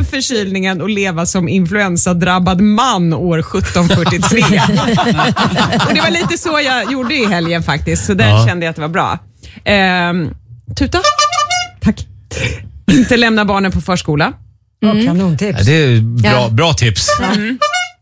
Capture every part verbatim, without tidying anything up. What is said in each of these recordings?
den förkylningen och leva som influensadrabbad man år sjutton fyrtiotre. Och det var lite så jag gjorde i helgen faktiskt. Så där ja. kände jag att det var bra. Ehm, tuta? Tack. Inte lämna barnen på förskola. Mm. Kanontips. Ja, det är bra, ja. bra tips. Mm.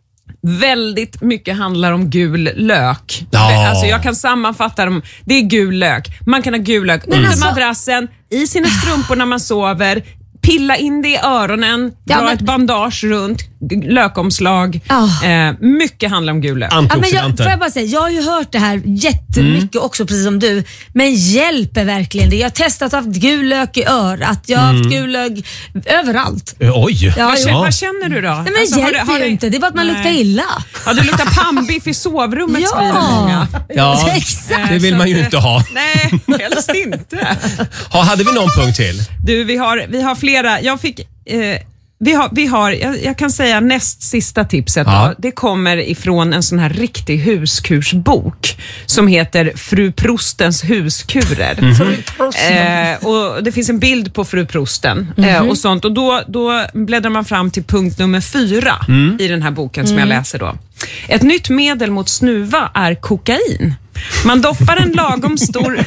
Väldigt mycket handlar om gul lök. Ja. Alltså jag kan sammanfatta dem. Det är gul lök. Man kan ha gul lök under alltså... madrassen, i sina strumpor när man sover. Pilla in det i öronen, ja, dra men... ett bandage runt, lökomslag. Oh. Eh, mycket handlar om gul lök. Ja, men jag, får jag bara säga, jag har ju hört det här jättemycket mm. också, precis som du. Men hjälper verkligen det? Jag har testat att ha haft gul lök i örat. Jag har mm. haft gul lök överallt. Oj! Ja, vad, känner, vad känner du då? Nej, men alltså, hjälper har det, har det... ju inte. Det är bara att man Nej. luktar illa. Ja, du luktar pannbiff i sovrummet, ja. skriver många. Ja, exakt. Det vill man ju inte ha. Nej, helst inte. Ha, hade vi någon punkt till? Du, vi har, vi har flera. Jag fick... Eh, Vi har, vi har jag, jag kan säga näst sista tipset ja. då, det kommer ifrån en sån här riktig huskursbok som heter Fru Prostens huskurer. Mm-hmm. eh, och det finns en bild på Fru Prosten mm-hmm. eh, och sånt, och då, då bläddrar man fram till punkt nummer fyra mm. i den här boken som mm. jag läser då. Ett nytt medel mot snuva är kokain. Man doppar en lagom stor...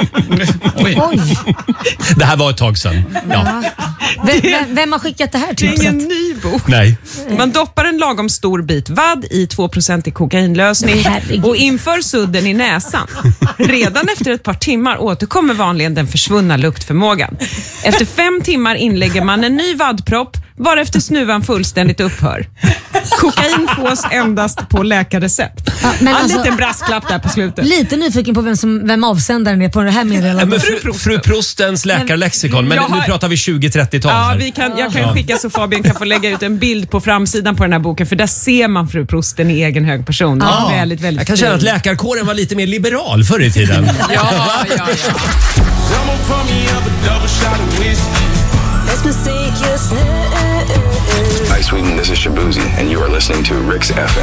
Oj. Oj. Det här var ett tag sedan. Ja. Vem, vem, vem har skickat det här tipset? Det är ingen ny bok. Nej. Man doppar en lagom stor bit vadd i två procent i kokainlösning och inför sudden i näsan. Redan efter ett par timmar återkommer vanligen den försvunna luktförmågan. Efter fem timmar inlägger man en ny vaddpropp varefter snuvan fullständigt upphör. Kokain fås endast på läkarrecept. Ja, men en alltså, liten brasklapp där på slutet. Lite nyfiken på vem, som, vem avsändaren är på det här meddelandet. Ja, fru, fru Prostens läkarlexikon. Men har... nu pratar vi tjugo-trettio-tal. Ja, vi kan, jag kan ja. skicka så Fabian kan få lägga ut en bild på framsidan på den här boken. För där ser man Fru Prosten i egen hög person. Ja. Väldigt, väldigt jag kan känna att läkarkåren var lite mer liberal förr i tiden. ja, ja, ja. Hi Sweden, this is Shabuzi and you are listening to Rick's F